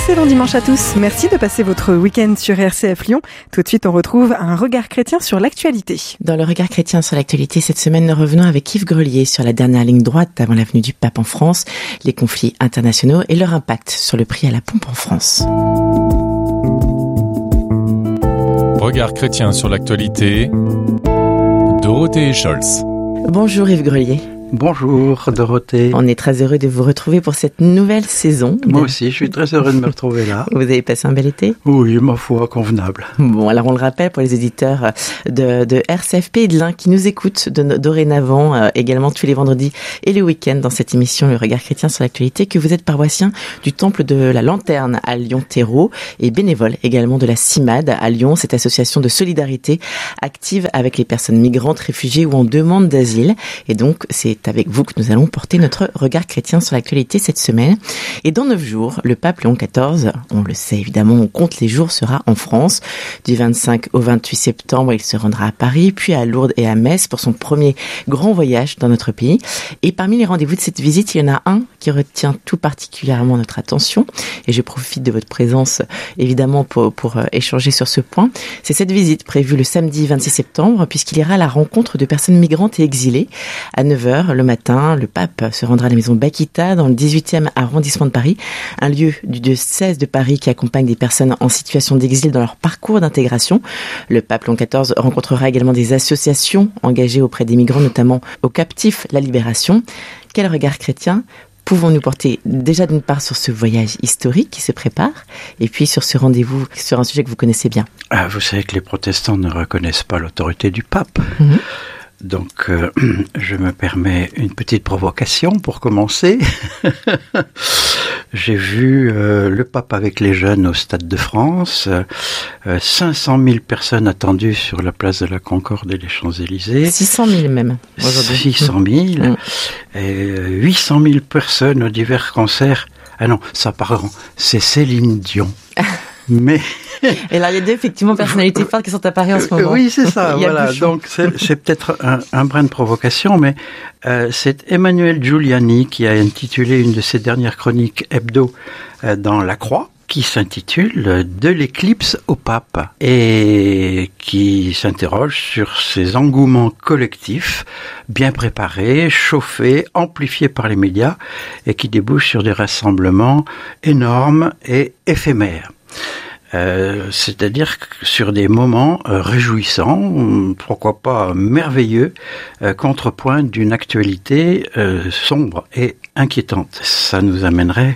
Excellent dimanche à tous. Merci de passer votre week-end sur RCF Lyon. Tout de suite, on retrouve un regard chrétien sur l'actualité. Dans le regard chrétien sur l'actualité, cette semaine, nous revenons avec Yves Grelier sur la dernière ligne droite avant la venue du pape en France, les conflits internationaux et leur impact sur le prix à la pompe en France. Regard chrétien sur l'actualité, Dorothée Scholz. Bonjour Yves Grelier. Bonjour Dorothée. On est très heureux de vous retrouver pour cette nouvelle saison. Moi aussi, je suis très heureux de me retrouver là. Vous avez passé un bel été ? Oui, ma foi, convenable. Bon, alors on le rappelle pour les éditeurs de RCF Pays de l'Ain qui nous écoutent dorénavant, également tous les vendredis et le week-end dans cette émission Le Regard Chrétien sur l'actualité, que vous êtes paroissien du Temple de la Lanterne à Lyon-Terreau et bénévole également de la CIMAD à Lyon, cette association de solidarité active avec les personnes migrantes, réfugiées ou en demande d'asile. Et donc, c'est avec vous que nous allons porter notre regard chrétien sur l'actualité cette semaine. Et dans 9 jours, le pape Léon XIV, on le sait évidemment, on compte les jours, sera en France. Du 25 au 28 septembre, il se rendra à Paris, puis à Lourdes et à Metz pour son premier grand voyage dans notre pays. Et parmi les rendez-vous de cette visite, il y en a un qui retient tout particulièrement notre attention. Et je profite de votre présence, évidemment, pour échanger sur ce point. C'est cette visite prévue le samedi 26 septembre, puisqu'il ira à la rencontre de personnes migrantes et exilées. À 9h, le matin, le pape se rendra à la maison Bakita, dans le 18e arrondissement de Paris, un lieu du diocèse de Paris qui accompagne des personnes en situation d'exil dans leur parcours d'intégration. Le pape Léon XIV rencontrera également des associations engagées auprès des migrants, notamment au Captif La Libération. Quel regard chrétien pouvons-nous porter déjà d'une part sur ce voyage historique qui se prépare et puis sur ce rendez-vous, sur un sujet que vous connaissez bien? Vous savez que les protestants ne reconnaissent pas l'autorité du pape. Donc, je me permets une petite provocation pour commencer. J'ai vu le pape avec les jeunes au Stade de France, 500 000 personnes attendues sur la place de la Concorde et les Champs-Élysées. 600 000 même, aujourd'hui. 600 000, et 800 000 personnes aux divers concerts. Ah non, ça pardon, c'est Céline Dion. Mais... Et là, il y a deux, effectivement, personnalités fortes qui sont apparues en ce moment. Oui, c'est ça, voilà. Donc, c'est peut-être un brin de provocation, mais c'est Emmanuel Giuliani qui a intitulé une de ses dernières chroniques hebdo dans La Croix, qui s'intitule « De l'éclipse au pape » et qui s'interroge sur ces engouements collectifs, bien préparés, chauffés, amplifiés par les médias, et qui débouchent sur des rassemblements énormes et éphémères. C'est-à-dire sur des moments réjouissants, pourquoi pas merveilleux, contrepoint d'une actualité sombre et inquiétante. Ça nous amènerait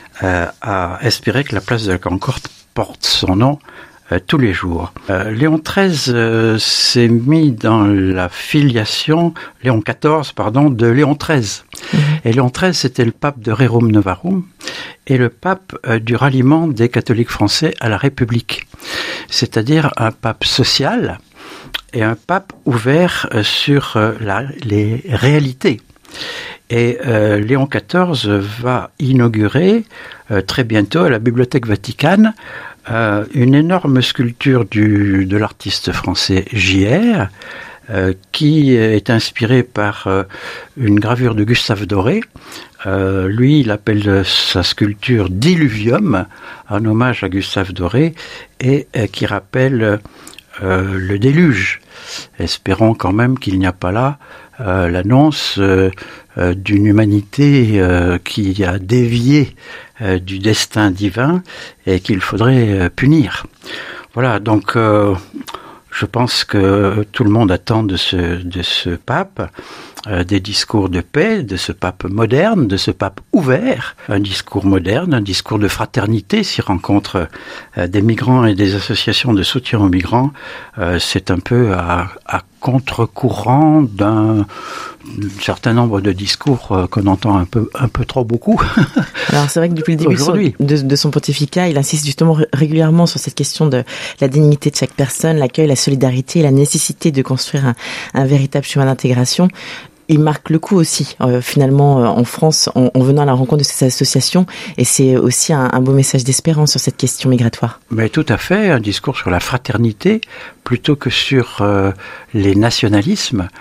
à espérer que la place de la Concorde porte son nom tous les jours. Léon XIII s'est mis dans la filiation, Léon XIV, de Léon XIII. Et Léon XIII, c'était le pape de Rerum Novarum et le pape du ralliement des catholiques français à la République. C'est-à-dire un pape social et un pape ouvert sur les réalités. Et Léon XIV va inaugurer très bientôt à la Bibliothèque Vaticane une énorme sculpture de l'artiste français J.R., qui est inspirée par une gravure de Gustave Doré. Lui, il appelle sa sculpture Diluvium, en hommage à Gustave Doré, et qui rappelle le déluge. Espérons quand même qu'il n'y a pas là l'annonce d'une humanité qui a dévié du destin divin et qu'il faudrait punir. Voilà, donc je pense que tout le monde attend de ce pape des discours de paix, de ce pape moderne, de ce pape ouvert, un discours moderne, un discours de fraternité. S'y rencontrent des migrants et des associations de soutien aux migrants, c'est un peu à contre-courant d'un certain nombre de discours qu'on entend un peu trop beaucoup. Alors c'est vrai que depuis le début de son pontificat, il insiste justement régulièrement sur cette question de la dignité de chaque personne, l'accueil, la solidarité et la nécessité de construire un véritable chemin d'intégration. Il marque le coup aussi, finalement, en France, en venant à la rencontre de ces associations, et c'est aussi un beau message d'espérance sur cette question migratoire. Mais tout à fait, un discours sur la fraternité, plutôt que sur les nationalismes.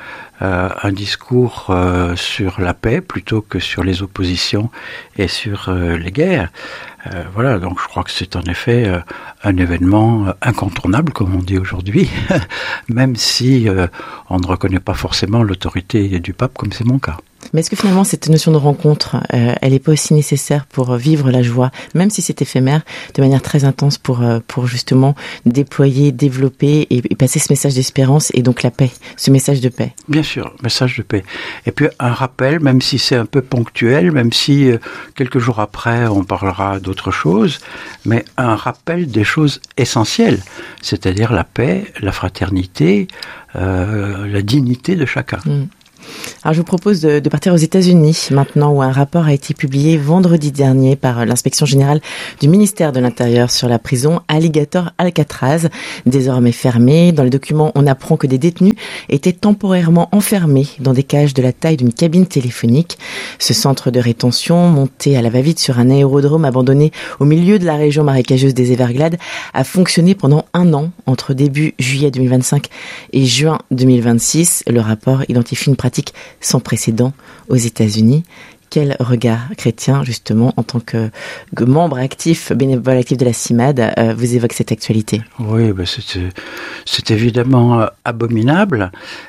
un discours sur la paix plutôt que sur les oppositions et sur les guerres. Voilà, donc je crois que c'est en effet un événement incontournable, comme on dit aujourd'hui, même si on ne reconnaît pas forcément l'autorité du pape, comme c'est mon cas. Mais est-ce que finalement cette notion de rencontre, elle n'est pas aussi nécessaire pour vivre la joie, même si c'est éphémère, de manière très intense pour justement déployer, développer et passer ce message d'espérance et donc la paix, ce message de paix? Bien sûr, message de paix. Et puis un rappel, même si c'est un peu ponctuel, même si quelques jours après on parlera d'autre chose, mais un rappel des choses essentielles, c'est-à-dire la paix, la fraternité, la dignité de chacun. Alors je vous propose de partir aux États-Unis maintenant, où un rapport a été publié vendredi dernier par l'inspection générale du ministère de l'Intérieur sur la prison Alligator Alcatraz, désormais fermée. Dans les documents, on apprend que des détenus étaient temporairement enfermés dans des cages de la taille d'une cabine téléphonique. Ce centre de rétention, monté à la va-vite sur un aérodrome abandonné au milieu de la région marécageuse des Everglades, a fonctionné pendant 1 an, entre début juillet 2025 et juin 2026. Le rapport identifie une pratique sans précédent aux États-Unis. Quel regard chrétien, justement, en tant que membre actif, bénévole actif de la CIMAD, vous évoque cette actualité? Oui, c'est évidemment abominable.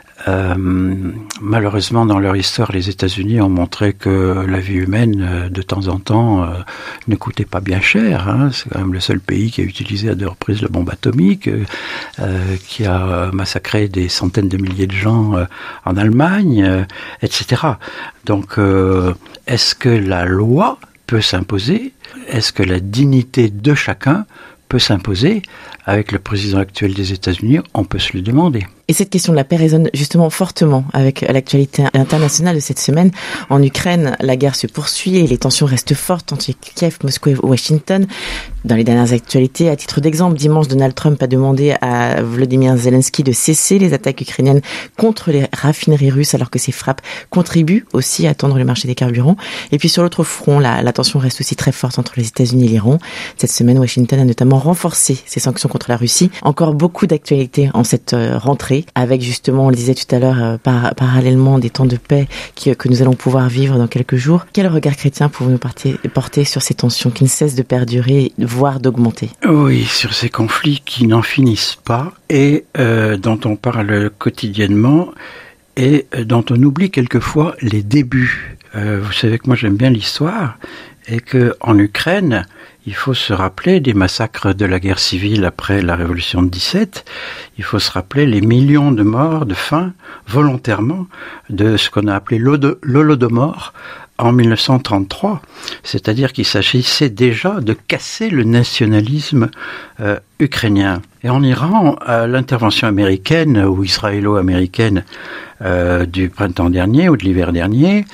Malheureusement, dans leur histoire, les États-Unis ont montré que la vie humaine, de temps en temps, ne coûtait pas bien cher. Hein. C'est quand même le seul pays qui a utilisé à 2 reprises la bombe atomique, qui a massacré des centaines de milliers de gens en Allemagne, etc. Donc, est-ce que la loi peut s'imposer? Est-ce que la dignité de chacun peut s'imposer? Avec le président actuel des États-Unis, on peut se le demander. Et cette question de la paix résonne justement fortement avec l'actualité internationale de cette semaine. En Ukraine, la guerre se poursuit et les tensions restent fortes entre Kiev, Moscou et Washington. Dans les dernières actualités, à titre d'exemple, dimanche, Donald Trump a demandé à Volodymyr Zelensky de cesser les attaques ukrainiennes contre les raffineries russes, alors que ces frappes contribuent aussi à tendre le marché des carburants. Et puis sur l'autre front, la tension reste aussi très forte entre les États-Unis et l'Iran. Cette semaine, Washington a notamment renforcé ses sanctions contre la Russie. Encore beaucoup d'actualités en cette rentrée, avec justement, on le disait tout à l'heure, parallèlement des temps de paix que nous allons pouvoir vivre dans quelques jours. Quel regard chrétien pouvons-nous porter sur ces tensions qui ne cessent de perdurer, voire d'augmenter? Oui, sur ces conflits qui n'en finissent pas et dont on parle quotidiennement et dont on oublie quelquefois les débuts. Vous savez que moi j'aime bien l'histoire et que en Ukraine, il faut se rappeler des massacres de la guerre civile après la révolution de 17. Il faut se rappeler les millions de morts de faim volontairement de ce qu'on a appelé l'Holodomor en 1933. C'est-à-dire qu'il s'agissait déjà de casser le nationalisme ukrainien. Et en Iran, l'intervention américaine ou israélo-américaine du printemps dernier ou de l'hiver dernier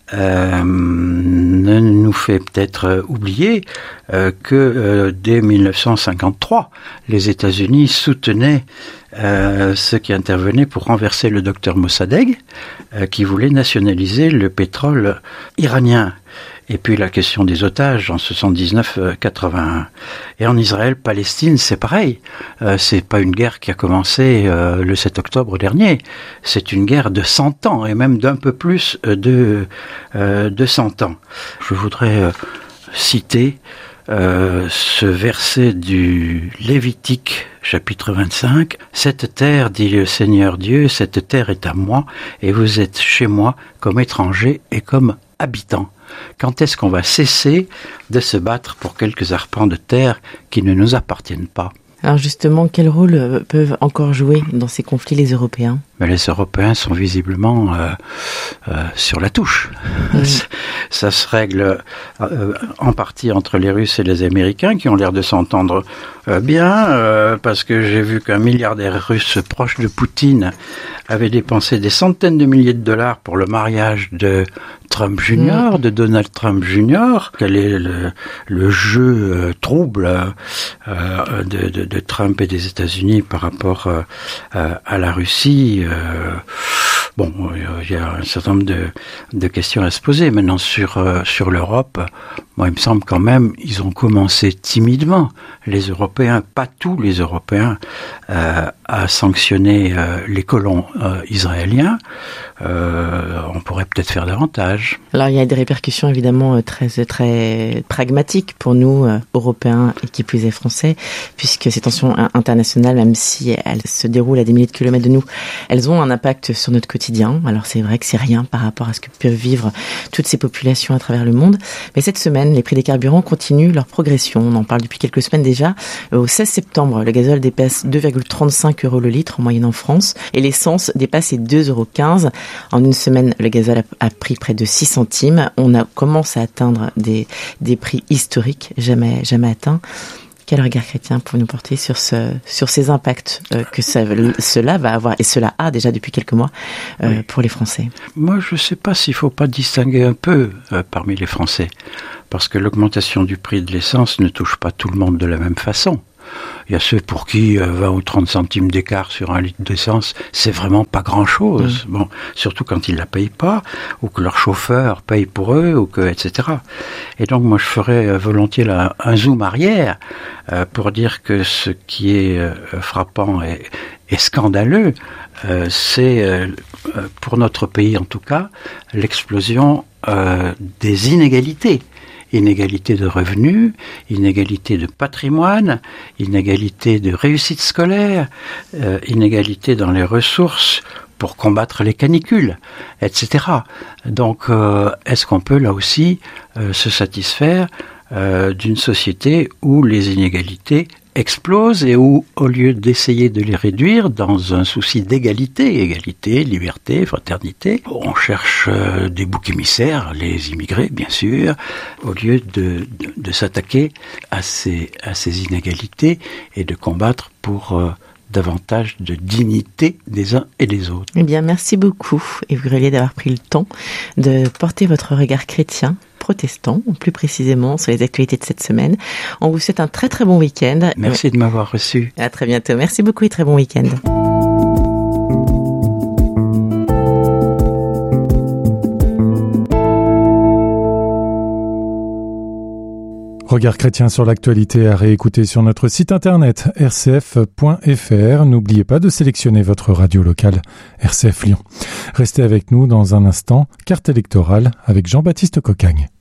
ne nous fait peut-être oublier que dès 1953, les États-Unis soutenaient ceux qui intervenaient pour renverser le docteur Mossadegh, qui voulait nationaliser le pétrole iranien. Et puis la question des otages en 79-81. Et en Israël-Palestine, c'est pareil. C'est pas une guerre qui a commencé le 7 octobre dernier. C'est une guerre de 100 ans, et même d'un peu plus de 100 ans. Je voudrais citer ce verset du Lévitique, chapitre 25. « Cette terre, dit le Seigneur Dieu, cette terre est à moi, et vous êtes chez moi comme étrangers et comme habitants. » Quand est-ce qu'on va cesser de se battre pour quelques arpents de terre qui ne nous appartiennent pas? Alors justement, quel rôle peuvent encore jouer dans ces conflits les Européens? Mais les Européens sont visiblement sur la touche. Ça se règle en partie entre les Russes et les Américains qui ont l'air de s'entendre bien, parce que j'ai vu qu'un milliardaire russe proche de Poutine avait dépensé des centaines de milliers de dollars pour le mariage de Trump Jr., de Donald Trump Jr. Quel est le jeu trouble de Trump et des États-Unis par rapport à la Russie? Bon, il y a un certain nombre de questions à se poser. Maintenant, sur l'Europe, moi, il me semble quand même, ils ont commencé timidement, les Européens, pas tous les Européens, à sanctionner les colons israéliens. On pourrait peut-être faire davantage. Alors, il y a des répercussions évidemment très très pragmatiques pour nous, Européens et qui plus est Français, puisque ces tensions internationales, même si elles se déroulent à des milliers de kilomètres de nous, elles ont un impact sur notre quotidien. Alors, c'est vrai que c'est rien par rapport à ce que peuvent vivre toutes ces populations à travers le monde. Mais cette semaine, les prix des carburants continuent leur progression. On en parle depuis quelques semaines déjà. Au 16 septembre, le gazole dépasse 2,35 € le litre en moyenne en France et l'essence dépasse les 2,15 €. En une semaine, le gazole a pris près de 6 centimes. On commence à atteindre des prix historiques jamais atteints. Quel regard chrétien pour nous porter sur ces impacts que cela va avoir, et cela a déjà depuis quelques mois, pour les Français? Moi, je ne sais pas s'il ne faut pas distinguer un peu parmi les Français, parce que l'augmentation du prix de l'essence ne touche pas tout le monde de la même façon. Il y a ceux pour qui 20 ou 30 centimes d'écart sur un litre d'essence, c'est vraiment pas grand-chose. Bon, surtout quand ils la payent pas, ou que leur chauffeur paye pour eux, ou que etc. Et donc moi je ferais volontiers un zoom arrière pour dire que ce qui est frappant et scandaleux, c'est pour notre pays en tout cas l'explosion des inégalités. Inégalité de revenus, inégalité de patrimoine, inégalité de réussite scolaire, inégalité dans les ressources pour combattre les canicules, etc. Donc, est-ce qu'on peut là aussi se satisfaire d'une société où les inégalités explosent et où, au lieu d'essayer de les réduire dans un souci d'égalité, liberté, fraternité, on cherche des boucs émissaires, les immigrés bien sûr, au lieu de s'attaquer à ces inégalités et de combattre pour davantage de dignité des uns et des autres. Eh bien, merci beaucoup, Yves Grelier, d'avoir pris le temps de porter votre regard chrétien, protestant, plus précisément, sur les actualités de cette semaine. On vous souhaite un très très bon week-end. Merci de m'avoir reçu. À très bientôt. Merci beaucoup et très bon week-end. Regard chrétien sur l'actualité à réécouter sur notre site internet rcf.fr. N'oubliez pas de sélectionner votre radio locale RCF Lyon. Restez avec nous dans un instant, carte électorale avec Jean-Baptiste Cocagne.